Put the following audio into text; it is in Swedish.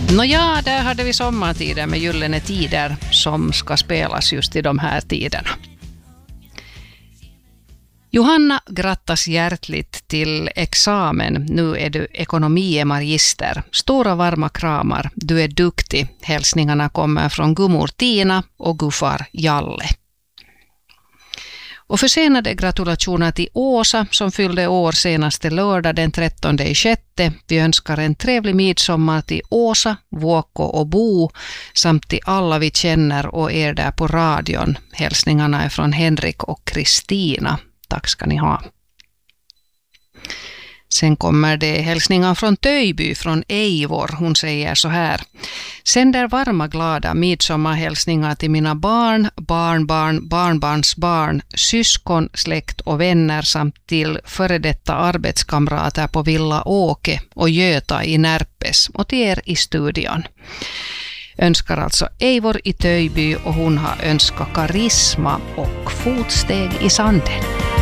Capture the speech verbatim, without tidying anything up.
Nåja, där hade vi sommartider med Gyllene tider som ska spelas just i de här tiderna. Johanna, grattas hjärtligt till examen. Nu är du ekonomiemagister. Stora varma kramar. Du är duktig. Hälsningarna kommer från gummor Tina och guffar Jalle. Och försenade gratulationer till Åsa som fyllde år senaste lördag den trettonde i sjätte. Vi önskar en trevlig midsommar till Åsa, Vuokko och Bo samt till alla vi känner och er där på radion. Hälsningarna är från Henrik och Kristina. Tack ska ni ha. Sen kommer det hälsningar från Töjby, från Eivor. Hon säger så här. Sänder varma glada midsommarhälsningar till mina barn, barnbarn, barnbarnsbarn, syskon, släkt och vänner samt till före detta arbetskamrater på Villa Åke och Göta i Närpes och till er i studion. Önskar alltså Eivor i Töjby och hon har önskat karisma och fotsteg i sanden.